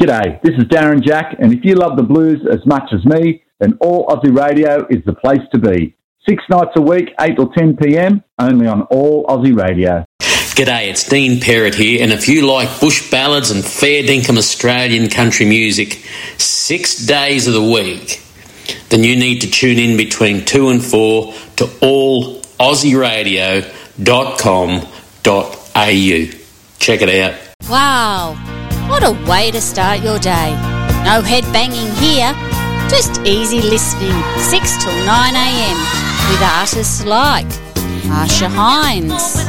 G'day, this is Darren Jack, and if you love the blues as much as me, then All Aussie Radio is the place to be. 6 nights a week, 8 till 10 p.m, only on All Aussie Radio. G'day, it's Dean Perrott here, and if you like bush ballads and fair dinkum Australian country music 6 days of the week, then you need to tune in between 2 and 4 to allaussieradio.com.au. Check it out. Wow, what a way to start your day. No head banging here, just easy listening 6 till 9 a.m. with artists like Marsha Hines,